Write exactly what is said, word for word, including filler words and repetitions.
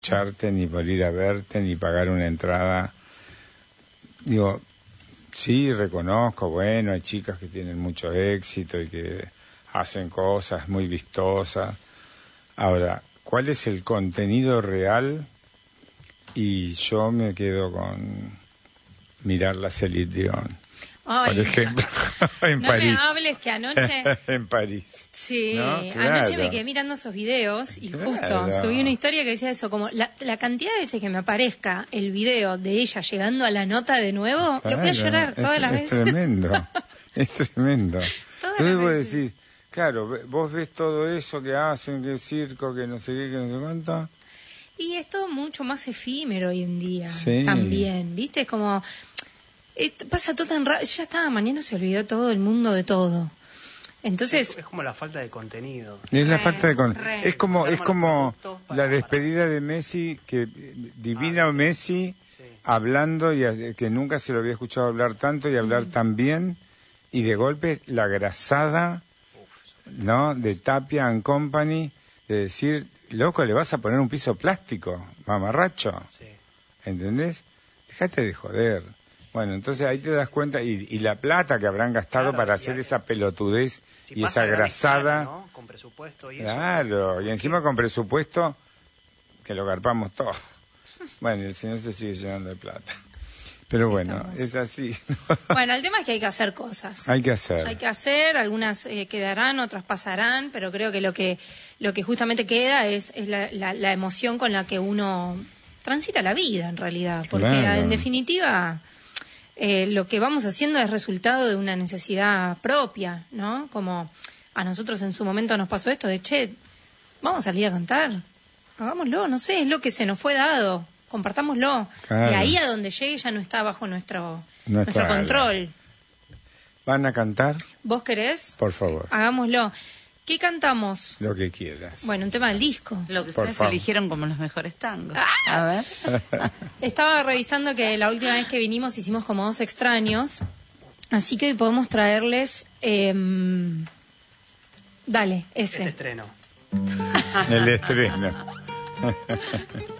escucharte, ni por ir a verte, ni pagar una entrada. Digo, sí, reconozco, bueno, hay chicas que tienen mucho éxito y que hacen cosas muy vistosas. Ahora, ¿cuál es el contenido real? Y yo me quedo con mirar la Celine Dion. Ay, por ejemplo, en no París. me hables que anoche... en París. Sí, ¿No? Claro. Anoche me quedé mirando esos videos y Claro. justo subí una historia que decía eso, como la, la cantidad de veces que me aparezca el video de ella llegando a la nota de nuevo, Claro, lo voy a llorar todas es, las es veces. Tremendo, es tremendo. Todas Entonces las vos veces. decís, claro, ve- vos ves todo eso que hacen, que circo, que no sé qué, que no sé cuánto. Y es todo mucho más efímero hoy en día, Sí. también, ¿viste? Es como... es- pasa todo tan rápido, ya está, mañana se olvidó todo el mundo de todo. Entonces... Es, es como la falta de contenido. Es la Re, falta de con... re. es como Se es arman como los productos para- la despedida de Messi, que divina Ah, Messi sí. hablando y a- que nunca se lo había escuchado hablar tanto y hablar tan bien, y de golpe la grasada, ¿no? De Tapia and Company, de decir, loco, le vas a poner un piso plástico, mamarracho. Sí. ¿Entendés? Dejate de joder. Bueno, entonces ahí te das cuenta, y, y la plata que habrán gastado Claro, para y hacer hay- esa pelotudez Si y pasa esa a gran grasada. escala, ¿no? Con presupuesto y eso. Claro, y encima con presupuesto que lo garpamos todos. Bueno, y el señor se sigue llenando de plata. Pero Así bueno, estamos. es así. Bueno, el tema es que hay que hacer cosas. Hay que hacer. Hay que hacer, algunas eh, quedarán, otras pasarán, pero creo que lo que lo que justamente queda es, es la, la, la emoción con la que uno transita la vida, en realidad. Porque Claro. en definitiva, eh, lo que vamos haciendo es resultado de una necesidad propia, ¿no? Como a nosotros en su momento nos pasó esto de, che, vamos a salir a cantar, hagámoslo, no sé, es lo que se nos fue dado, compartámoslo. Claro. De ahí a donde llegue ya no está bajo nuestro, Nuestra nuestro control. ¿Van a cantar? ¿Vos querés? Por favor, Hagámoslo. ¿Qué cantamos? lo que quieras. Bueno, un tema del disco. Lo que Por ustedes favor. eligieron como los mejores tangos. Ah. A ver. Estaba revisando que la última vez que vinimos hicimos como dos extraños, así que hoy podemos traerles... em, dale, ese. Este estreno. El estreno.